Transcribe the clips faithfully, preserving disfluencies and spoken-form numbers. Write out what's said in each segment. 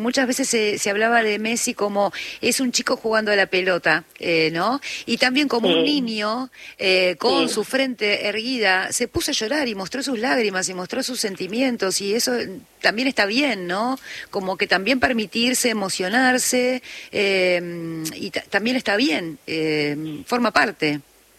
muchas veces se, se hablaba de Messi como es un chico jugando a la pelota, eh, ¿no? Y también como Sí, un niño eh, con sí. su frente erguida se puso a llorar y mostró sus lágrimas y mostró sus sentimientos y eso también está bien, ¿no? Como que también permitirse emocionarse eh, y ta- también está bien, eh, forma parte.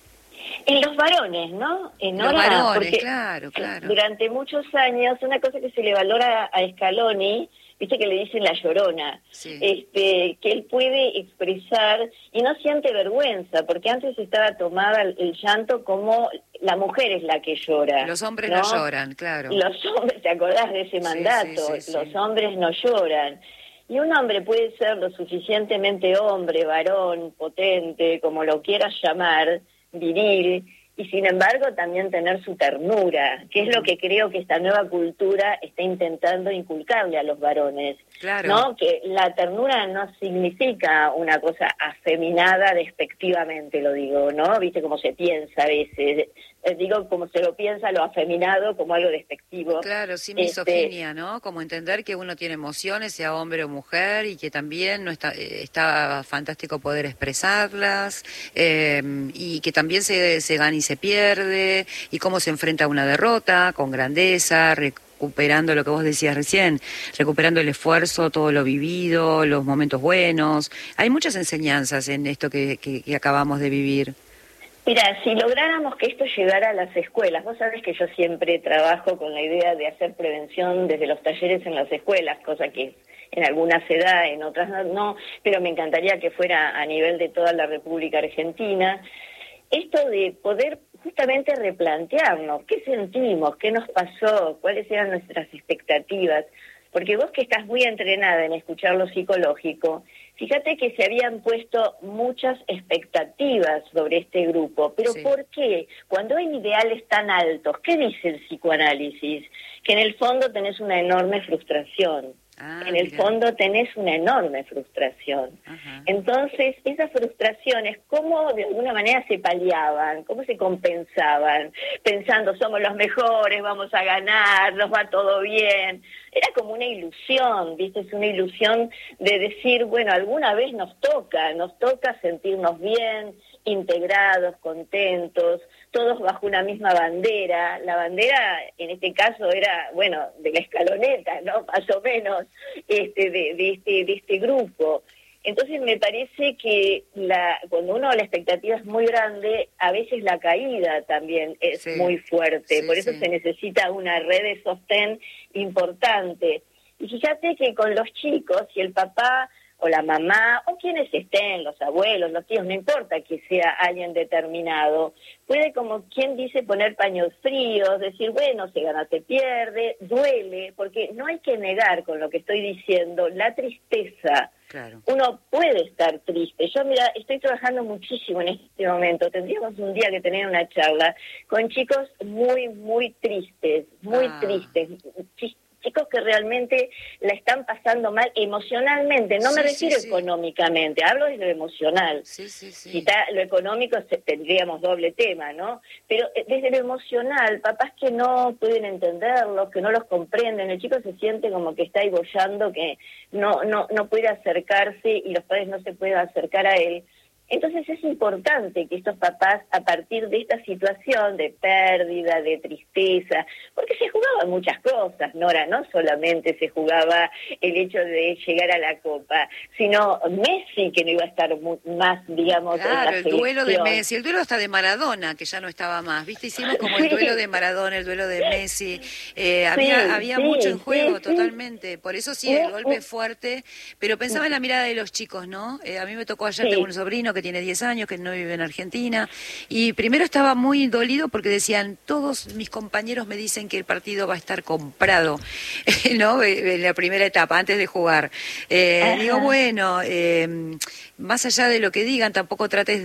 En los varones, ¿no? En Los Nora, varones, porque claro, claro. durante muchos años una cosa que se le valora a Scaloni, viste que le dicen la llorona, Sí. este, que él puede expresar y no siente vergüenza, porque antes estaba tomada el, el llanto como la mujer es la que llora, Los hombres no ¿no? lloran, claro. Los hombres, ¿te acordás de ese Sí, sí, mandato? sí, Los sí. hombres no lloran. Y un hombre puede ser lo suficientemente hombre, varón, potente, como lo quieras llamar, viril, y sin embargo también tener su ternura, que es lo Ujú. que creo que esta nueva cultura está intentando inculcarle a los varones, Claro. ¿no? Que la ternura no significa una cosa afeminada despectivamente, lo digo, ¿no? Viste cómo se piensa a veces, eh, digo como se lo piensa lo afeminado como algo despectivo. Claro, sin Este, misoginia, ¿no? Como entender que uno tiene emociones, sea hombre o mujer, y que también no está, eh, está fantástico poder expresarlas, eh, y que también se, se gana y se pierde, y cómo se enfrenta a una derrota, con grandeza, recuperando lo que vos decías recién, recuperando el esfuerzo, todo lo vivido, los momentos buenos. Hay muchas enseñanzas en esto que, que, que acabamos de vivir. Mira, si lográramos que esto llegara a las escuelas, vos sabés que yo siempre trabajo con la idea de hacer prevención desde los talleres en las escuelas, cosa que en algunas se da, en otras no, no, pero me encantaría que fuera a nivel de toda la República Argentina. Esto de poder justamente replantearnos qué sentimos, qué nos pasó, cuáles eran nuestras expectativas, porque vos que estás muy entrenada en escuchar lo psicológico, fíjate que se habían puesto muchas expectativas sobre este grupo, pero Sí. ¿por qué? Cuando hay ideales tan altos, ¿qué dice el psicoanálisis? Que en el fondo tenés una enorme frustración. Ah, En el mira. fondo tenés una enorme frustración. Ajá. Entonces, esas frustraciones, ¿cómo de alguna manera se paliaban? ¿Cómo se compensaban? Pensando, somos los mejores, vamos a ganar, nos va todo bien. Era como una ilusión, ¿viste? Es una ilusión de decir, bueno, alguna vez nos toca, nos toca sentirnos bien, integrados, contentos, todos bajo una misma bandera. La bandera, en este caso, era, bueno, de la escaloneta, ¿no? Más o menos, este, de, de este, de este grupo. Entonces me parece que la, cuando uno la expectativa es muy grande, a veces la caída también es Sí, muy fuerte. sí, Por eso se sí. necesita una red de sostén importante. Y fíjate que con los chicos, si el papá o la mamá, o quienes estén, los abuelos, los tíos, no importa que sea alguien determinado, puede, como quien dice, poner paños fríos, decir, bueno, se gana, se pierde, duele, porque no hay que negar con lo que estoy diciendo la tristeza. Claro. Uno puede estar triste. Yo, mira, estoy trabajando muchísimo en este momento. Tendríamos un día que tener una charla con chicos muy, muy tristes, muy Ah. tristes, ch- chicos que realmente la están pasando mal emocionalmente. No me Sí, sí, refiero sí. económicamente, hablo desde lo emocional. Sí, sí, Si sí. está lo económico se- tendríamos doble tema, ¿no? Pero eh, desde lo emocional, papás que no pueden entenderlos, que no los comprenden, el chico se siente como que está ahí boyando, que no, no, no puede acercarse y los padres no se pueden acercar a él. Entonces es importante que estos papás, a partir de esta situación de pérdida, de tristeza, porque se jugaban muchas cosas, Nora, no solamente se jugaba el hecho de llegar a la Copa, sino Messi, que no iba a estar mu- más, digamos, en Claro, la el duelo de selección. Messi, el duelo hasta de Maradona, que ya no estaba más, ¿viste? Hicimos como el duelo Sí, de Maradona, el duelo de Messi, eh, había, sí, había mucho en sí, sí, juego, sí. totalmente, por eso sí, el Mm, golpe fuerte, pero pensaba en la mirada de los chicos, ¿no? Eh, a mí me tocó ayer, tengo un sí, sobrino que tiene diez años, que no vive en Argentina, y primero estaba muy dolido porque decían, todos mis compañeros me dicen que el partido va a estar comprado, ¿no? En la primera etapa, antes de jugar. Eh, digo, ajá. bueno, eh, más allá de lo que digan, tampoco trates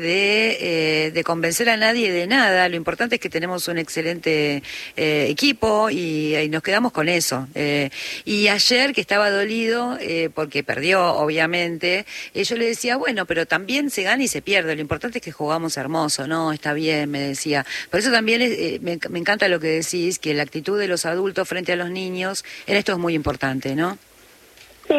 de, eh, de convencer a nadie de nada. Lo importante es que tenemos un excelente eh, equipo y, y nos quedamos con eso. Eh, y ayer, que estaba dolido, eh, porque perdió, obviamente, eh, yo le decía, bueno, pero también se gana y se pierde. Lo importante es que jugamos hermoso, ¿no? Está bien, me decía. Por eso también eh, me, me encanta lo que decís, que la actitud de los adultos frente a los niños, en esto es muy importante, ¿no?